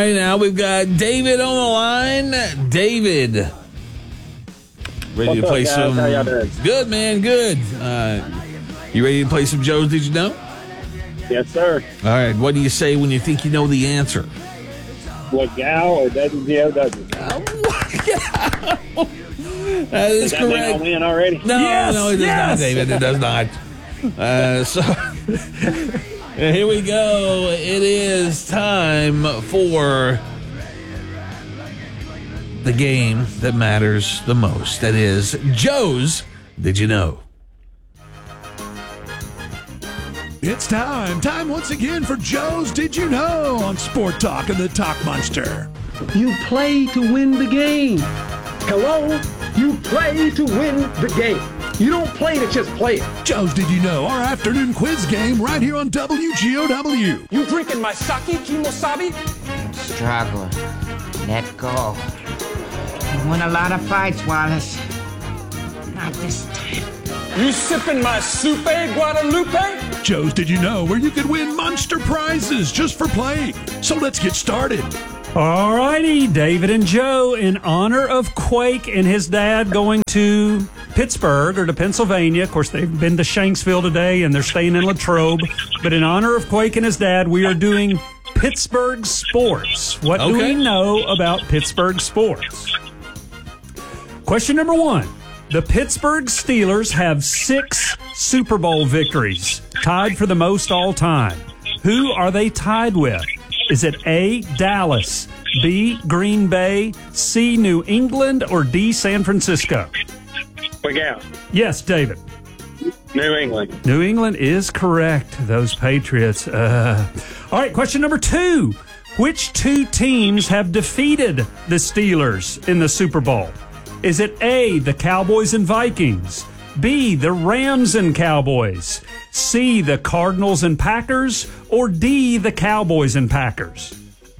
right, now we've got David on the line. David, ready to play some? How y'all doing? Good, man, good. You ready to play some Joe's Did You Know? Yes, sir. All right, what do you say when you think you know the answer? What gal or WGOW? That is Does that mean correct. I win already? No, Yes, no, it does not, David. It does not. So here we go. It is time for the game that matters the most. That is Joe's Did You Know? It's time once again for Joe's Did You Know on Sport Talk and the Talk Monster. You play to win the game. Hello? You play to win the game. You don't play to just play it. Joe's Did You Know, our afternoon quiz game right here on WGOW. You drinking my sake, Kimosabi? Struggle. Let go. You won a lot of fights, Wallace. Not this time. You sipping my soupe, Guadalupe? Joe's Did You Know, where you could win monster prizes just for playing. So let's get started. All righty, David and Joe, in honor of Quake and his dad going to Pittsburgh or to Pennsylvania. Of course, they've been to Shanksville today and they're staying in Latrobe. But in honor of Quake and his dad, we are doing Pittsburgh sports. What do we know about Pittsburgh sports? Question number 1. The Pittsburgh Steelers have 6 Super Bowl victories, tied for the most all time. Who are they tied with? Is it A, Dallas, B, Green Bay, C, New England, or D, San Francisco? What gal? Yes, David. New England. New England is correct. Those Patriots. All right, question number 2. Which 2 teams have defeated the Steelers in the Super Bowl? Is it A, the Cowboys and Vikings, B, the Rams and Cowboys, C, the Cardinals and Packers, or D, the Cowboys and Packers?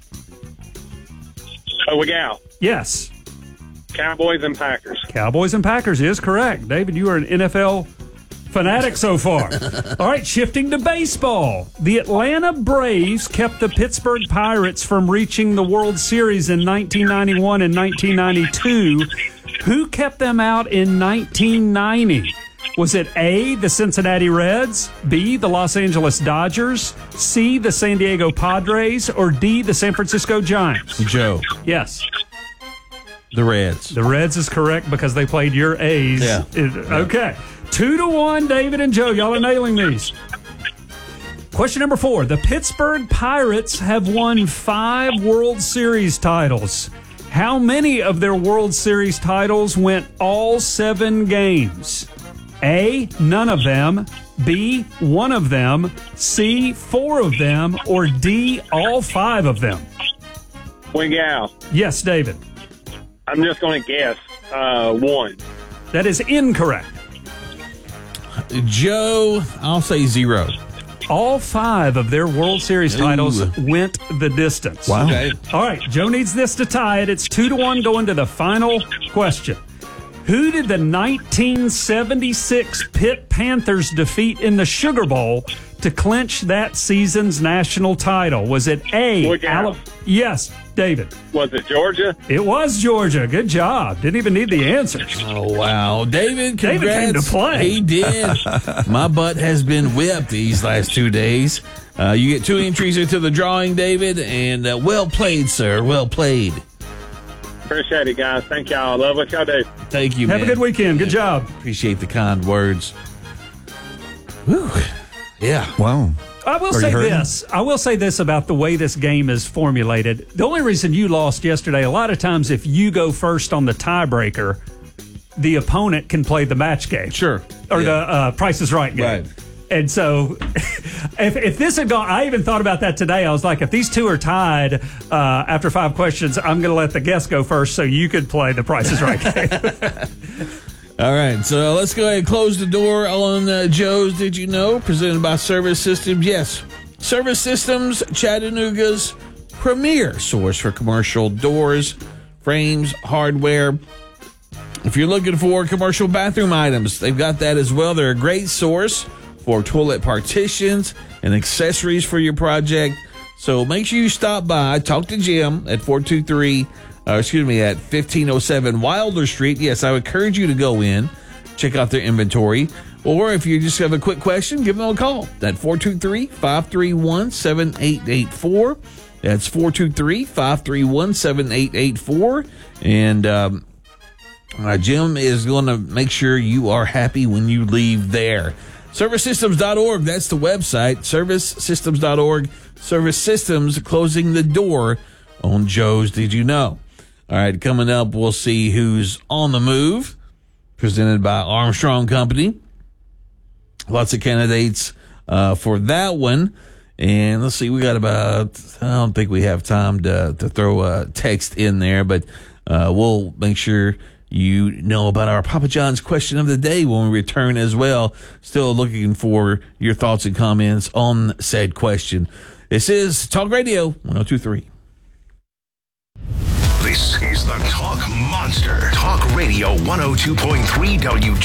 What gal? Yes. Cowboys and Packers. Cowboys and Packers is correct. David, you are an NFL fanatic so far. All right, shifting to baseball. The Atlanta Braves kept the Pittsburgh Pirates from reaching the World Series in 1991 and 1992. Who kept them out in 1990? Was it A, the Cincinnati Reds, B, the Los Angeles Dodgers, C, the San Diego Padres, or D, the San Francisco Giants? Joe, Yes. the Reds. The Reds is correct because they played your A's. Yeah. Okay. 2-1, David and Joe. Y'all are nailing these. Question number 4. The Pittsburgh Pirates have won 5 World Series titles. How many of their World Series titles went all 7 games? A, none of them. B, 1 of them. C, 4 of them. Or D, all 5 of them? What gal? Yes, David. I'm just going to guess 1. That is incorrect. Joe, I'll say 0. All 5 of their World Series titles went the distance. Wow. Okay. All right, Joe needs this to tie it. It's 2-1 going to the final question. Who did the 1976 Pitt Panthers defeat in the Sugar Bowl to clinch that season's national title? Was it A? Look out. Yes, David. Was it Georgia? It was Georgia. Good job. Didn't even need the answers. Oh, wow. David, congrats. David came to play. He did. My butt has been whipped these last 2 days. You get 2 entries into the drawing, David, and well played, sir. Well played. Appreciate it, guys. Thank y'all. I love what y'all do. Thank you, Have man. a good weekend. Good job. Appreciate the kind words. Whew. Yeah. Wow. I will Are say you hurting? this. I will say this about the way this game is formulated. The only reason you lost yesterday, a lot of times if you go first on the tiebreaker, the opponent can play the match game. Sure. Or Yeah. the Price is Right game. Right. And so if this had gone, I even thought about that today. I was like, if these 2 are tied after 5 questions, I'm going to let the guest go first so you could play the Price is Right game. All right, so let's go ahead and close the door on Joe's Did You Know, presented by Service Systems. Yes, Service Systems, Chattanooga's premier source for commercial doors, frames, hardware. If you're looking for commercial bathroom items, they've got that as well. They're a great source for toilet partitions and accessories for your project. So make sure you stop by. Talk to Jim at 1507 Wilder Street. Yes, I would encourage you to go in, check out their inventory. Or if you just have a quick question, give them a call at 423-531-7884. That's 423-531-7884. And Jim is going to make sure you are happy when you leave there. ServiceSystems.org, that's the website. ServiceSystems.org. Service Systems closing the door on Joe's Did You Know? All right, coming up, we'll see who's on the move. Presented by Armstrong Company. Lots of candidates for that one. And let's see, we got about, I don't think we have time to throw a text in there, but we'll make sure you know about our Papa John's question of the day when we return as well. Still looking for your thoughts and comments on said question. This is Talk Radio 102.3. This is the Talk Monster. Talk Radio 102.3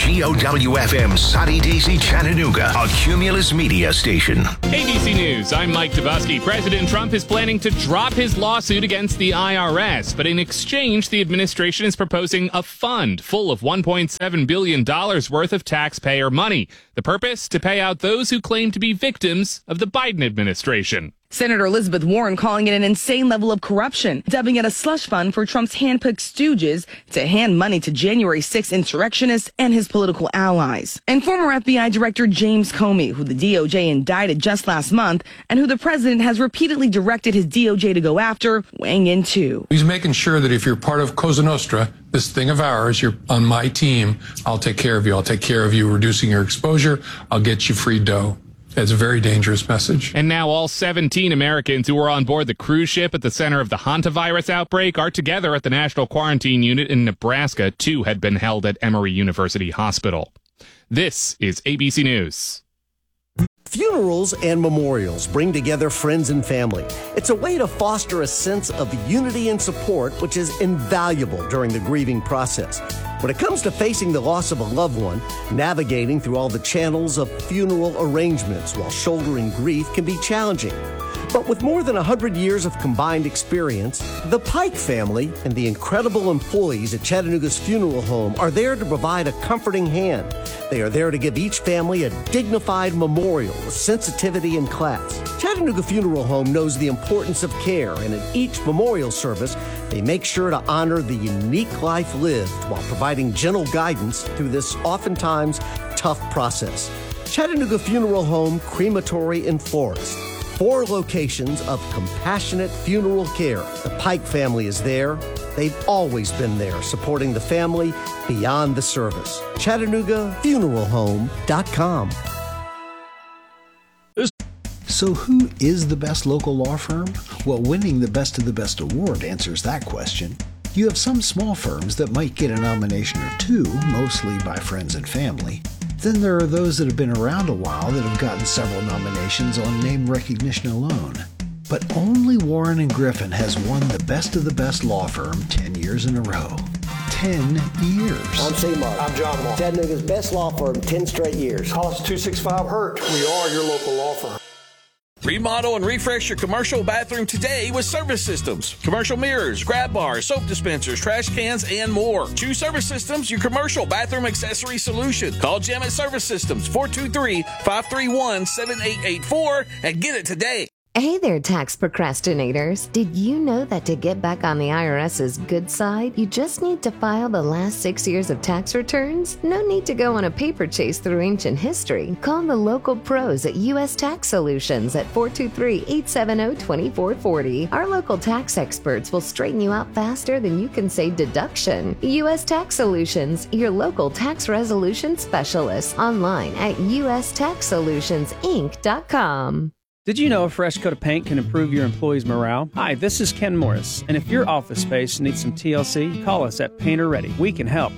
WGOW-FM, Soddy Daisy, Chattanooga, a Cumulus Media station. ABC News, I'm Mike Dabusky. President Trump is planning to drop his lawsuit against the IRS, but in exchange, the administration is proposing a fund full of $1.7 billion worth of taxpayer money. The purpose? To pay out those who claim to be victims of the Biden administration. Senator Elizabeth Warren calling it an insane level of corruption, dubbing it a slush fund for Trump's handpicked stooges to hand money to January 6 insurrectionists and his political allies. And former FBI Director James Comey, who the DOJ indicted just last month and who the president has repeatedly directed his DOJ to go after, weighing in too. He's making sure that if you're part of Cosa Nostra, this thing of ours, you're on my team, I'll take care of you. I'll take care of you reducing your exposure. I'll get you free dough. It's a very dangerous message. And now all 17 Americans who were on board the cruise ship at the center of the hantavirus outbreak are together at the National Quarantine Unit in Nebraska. 2 had been held at Emory University Hospital. This is ABC News. Funerals and memorials bring together friends and family. It's a way to foster a sense of unity and support, which is invaluable during the grieving process. When it comes to facing the loss of a loved one, navigating through all the channels of funeral arrangements while shouldering grief can be challenging. But with more than 100 years of combined experience, the Pike family and the incredible employees at Chattanooga's funeral home are there to provide a comforting hand. They are there to give each family a dignified memorial with sensitivity and class. Chattanooga Funeral Home knows the importance of care, and in each memorial service, they make sure to honor the unique life lived while providing gentle guidance through this oftentimes tough process. Chattanooga Funeral Home, Crematory, and Florist. 4 locations of compassionate funeral care. The Pike family is there. They've always been there, supporting the family beyond the service. ChattanoogaFuneralHome.com. So who is the best local law firm? Well, winning the Best of the Best award answers that question. You have some small firms that might get a nomination or 2, mostly by friends and family. Then there are those that have been around a while that have gotten several nominations on name recognition alone. But only Warren & Griffin has won the Best of the Best law firm 10 years in a row. 10 years. I'm C-Mark. I'm John Wall. Chattanooga's best law firm, 10 straight years. Call us 265-HURT. We are your local law firm. Remodel and refresh your commercial bathroom today with Service Systems. Commercial mirrors, grab bars, soap dispensers, trash cans, and more. Choose Service Systems, your commercial bathroom accessory solution. Call Jim at Service Systems, 423-531-7884, and get it today. Hey there, tax procrastinators. Did you know that to get back on the IRS's good side, you just need to file the last 6 years of tax returns? No need to go on a paper chase through ancient history. Call the local pros at U.S. Tax Solutions at 423-870-2440. Our local tax experts will straighten you out faster than you can say deduction. U.S. Tax Solutions, your local tax resolution specialist. Online at USTaxSolutionsInc.com. Did you know a fresh coat of paint can improve your employees' morale? Hi, this is Ken Morris, and if your office space needs some TLC, call us at Painter Ready. We can help.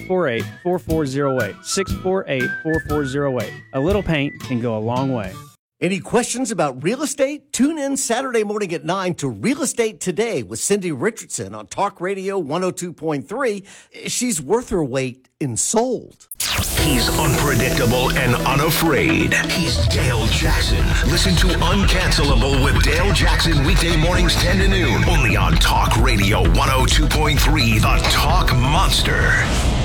423-648-4408. 648-4408. A little paint can go a long way. Any questions about real estate? Tune in Saturday morning at 9 to Real Estate Today with Cindy Richardson on Talk Radio 102.3. She's worth her weight in sold. He's unpredictable and unafraid. He's Dale Jackson. Listen to Uncancelable with Dale Jackson weekday mornings 10 to noon. Only on Talk Radio 102.3, The Talk Monster.